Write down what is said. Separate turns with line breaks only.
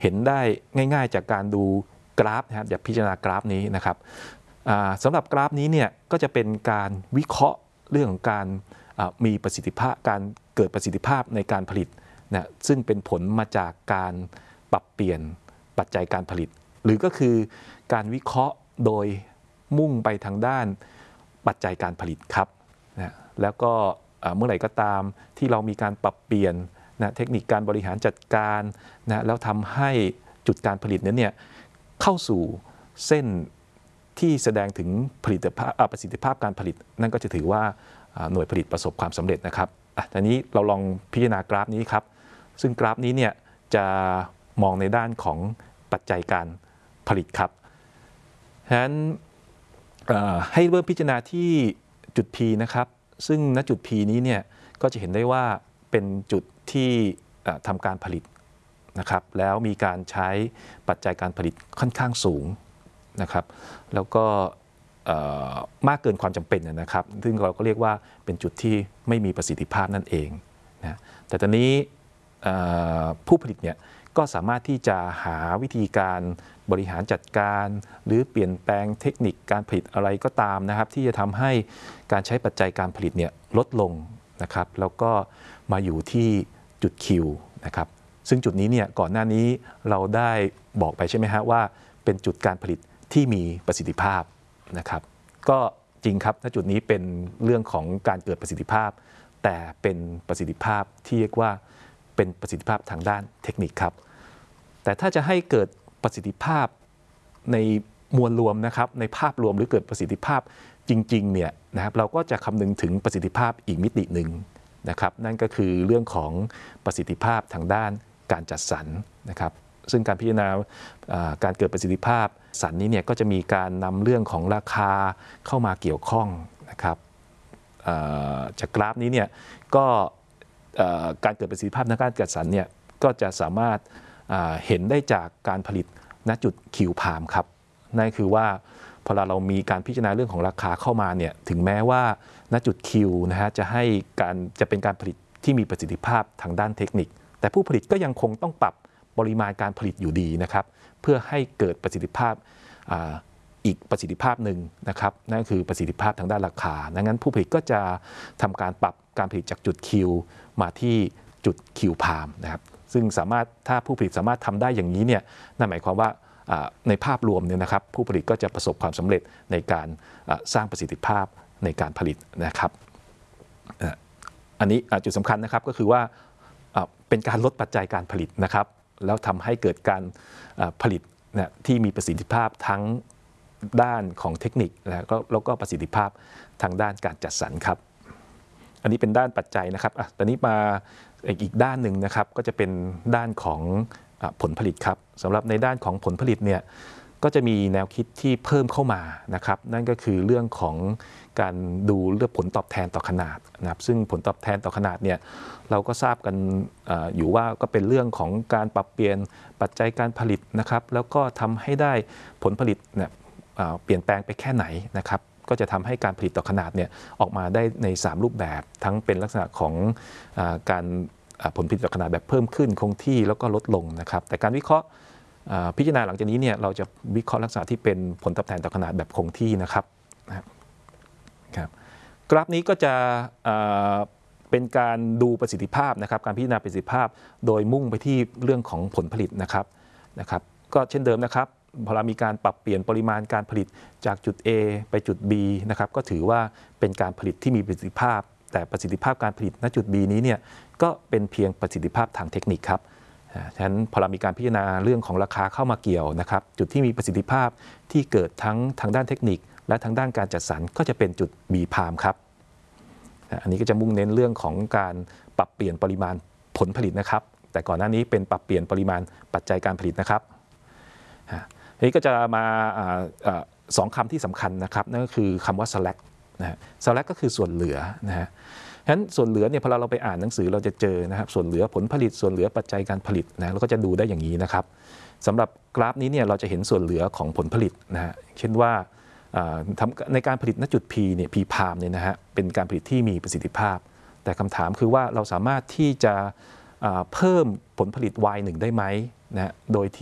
เห็นได้ง่ายๆจากการดูกราฟนะครับอย่าพิจารณากราฟนี้นะครับสำหรับกราฟนี้เนี่ยก็จะเป็นการวิเคราะห์เรื่องของการมีประสิทธิภาพการเกิดประสิทธิภาพในการผลิตนะซึ่งเป็นผลมาจากการปรับเปลี่ยนปัจจัยการผลิตหรือก็คือการวิเคราะห์โดยมุ่งไปทางด้านปัจจัยการผลิตครับนะแล้วก็เมื่อไหร่ก็ตามที่เรามีการปรับเปลี่ยนนะเทคนิคการบริหารจัดการนะแล้วทำให้จุดการผลิตนั้นเนี่ยเข้าสู่เส้นที่แสดงถึงประสิทธิภาพการผลิตนั่นก็จะถือว่าหน่วยผลิตประสบความสำเร็จนะครับทีนี้เราลองพิจารณากราฟนี้ครับซึ่งกราฟนี้เนี่ยจะมองในด้านของปัจจัยการผลิตครับฉะนั้นให้เริ่มพิจารณาที่จุด P นะครับซึ่งณจุด P นี้เนี่ยก็จะเห็นได้ว่าเป็นจุดที่ทำการผลิตนะครับแล้วมีการใช้ปัจจัยการผลิตค่อนข้างสูงนะครับแล้วก็มากเกินความจำเป็นนะครับซึ่งเราก็เรียกว่าเป็นจุดที่ไม่มีประสิทธิภาพนั่นเองนะแต่ตอนนี้ผู้ผลิตเนี่ยก็สามารถที่จะหาวิธีการบริหารจัดการหรือเปลี่ยนแปลงเทคนิคการผลิตอะไรก็ตามนะครับที่จะทำให้การใช้ปัจจัยการผลิตเนี่ยลดลงนะครับแล้วก็มาอยู่ที่จุด Q นะครับซึ่งจุดนี้เนี่ยก่อนหน้านี้เราได้บอกไปใช่ไหมฮะว่าเป็นจุดการผลิตที่มีประสิทธิภาพนะครับก็จริงครับณจุดนี้เป็นเรื่องของการเกิดประสิทธิภาพแต่เป็นประสิทธิภาพที่เรียกว่าเป็นประสิทธิภาพทางด้านเทคนิคครับแต่ถ้าจะให้เกิดประสิทธิภาพในมวลรวมนะครับในภาพรวมหรือเกิดประสิทธิภาพจริงๆเนี่ยนะครับเราก็จะคำนึงถึงประสิทธิภาพอีกมิติหนึ่งนะครับนั่นก็คือเรื่องของประสิทธิภาพทางด้านการจัดสรรนะครับซึ่งการพิจารณาการเกิดประสิทธิภาพสรรนี้เนี่ยก็จะมีการนำเรื่องของราคาเข้ามาเกี่ยวข้องนะครับจากกราฟนี้เนี่ยก็การเกิดประสิทธิภาพในการจัดสรรเนี่ยก็จะสามารถเห็นได้จากการผลิตณจุด Q พามครับนั่นคือว่าพอเรามีการพิจารณาเรื่องของราคาเข้ามาเนี่ยถึงแม้ว่าณจุด Q นะฮะจะเป็นการผลิตที่มีประสิทธิภาพทางด้านเทคนิคแต่ผู้ผลิตก็ยังคงต้องปรับปริมาณการผลิตอยู่ดีนะครับเพื่อให้เกิดประสิทธิภาพอีกประสิทธิภาพหนึ่งนะครับนั่นคือประสิทธิภาพทางด้านราคาดังนั้นผู้ผลิตก็จะทำการปรับการผลิตจากจุด Q มาที่จุด Q พามนะครับซึ่งถ้าผู้ผลิตสามารถทำได้อย่างนี้เนี่ยนั่นหมายความว่าในภาพรวมเนี่ยนะครับผู้ผลิตก็จะประสบความสำเร็จในการสร้างประสิทธิภาพในการผลิตนะครับอันนี้จุดสำคัญนะครับก็คือว่าเป็นการลดปัจจัยการผลิตนะครับแล้วทำให้เกิดการผลิตที่มีประสิทธิภาพทั้งด้านของเทคนิคแล้วก็ประสิทธิภาพทางด้านการจัดสรรครับอันนี้เป็นด้านปัจจัยนะครับตอนนี้มาอีกด้านหนึ่งนะครับก็จะเป็นด้านของผลผลิตครับสำหรับในด้านของผลผลิตเนี่ยก็จะมีแนวคิดที่เพิ่มเข้ามานะครับนั่นก็คือเรื่องของการดูเรื่องผลตอบแทนต่อขนาดนะครับซึ่งผลตอบแทนต่อขนาดเนี่ยเราก็ทราบกันอยู่ว่าก็เป็นเรื่องของการปรับเปลี่ยนปัจจัยการผลิตนะครับแล้วก็ทำให้ได้ผลผลิตเนี่ยเปลี่ยนแปลงไปแค่ไหนนะครับก็จะทำให้การผลิตต่อขนาดเนี่ยออกมาได้ใน3รูปแบบทั้งเป็นลักษณะของการผลผลิตต่อขนาดแบบเพิ่มขึ้นคงที่แล้วก็ลดลงนะครับแต่การวิเคราะห์พิจารณาหลังจากนี้เนี่ยเราจะวิเคราะห์ลักษณะที่เป็นผลตอบแทนต่อขนาดแบบคงที่นะครับกราฟนี้ก็จะเป็นการดูประสิทธิภาพนะครับการพิจารณาประสิทธิภาพโดยมุ่งไปที่เรื่องของผลผลิตนะครับก็เช่นเดิมนะครับพอเรามีการปรับเปลี่ยนปริมาณการผลิตจากจุด A ไปจุด B นะครับก็ถือว่าเป็นการผลิตที่มีประสิทธิภาพแต่ประสิทธิภาพการผลิตณจุด B นี้เนี่ยก็เป็นเพียงประสิทธิภาพทางเทคนิคครับฉะนั้นพอเรามีการพิจารณาเรื่องของราคาเข้ามาเกี่ยวนะครับจุดที่มีประสิทธิภาพที่เกิดทั้งทางด้านเทคนิคและทางด้านการจัดสรรก็จะเป็นจุด B พามครับอันนี้ก็จะมุ่งเน้นเรื่องของการปรับเปลี่ยนปริมาณผลผลิตนะครับแต่ก่อนหน้านี้เป็นปรับเปลี่ยนปริมาณปัจจัยการผลิตนะครับอันนี้ก็จะมา2คำที่สำคัญนะครับนั่นก็คือคำว่า slack นะฮะ slack ก็คือส่วนเหลือนะฮะฉะนั้นส่วนเหลือเนี่ยพอเราไปอ่านหนังสือเราจะเจอนะครับส่วนเหลือผลผลิตส่วนเหลือปัจจัยการผลิตนะเราก็จะดูได้อย่างนี้นะครับสำหรับกราฟนี้เนี่ยเราจะเห็นส่วนเหลือของผลผลิตนะฮะเช่นว่าในการผลิตณจุด P เนี่ย P พามเนี่ยนะฮะเป็นการผลิตที่มีประสิทธิภาพแต่คำถามคือว่าเราสามารถที่จะเพิ่มผลผลิต Y1 ได้ไหมนะโดยที่